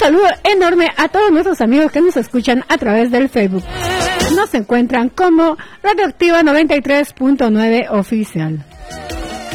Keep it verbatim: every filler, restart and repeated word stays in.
saludo enorme a todos nuestros amigos que nos escuchan a través del Facebook. Nos encuentran como Radioactiva noventa y tres punto nueve Oficial.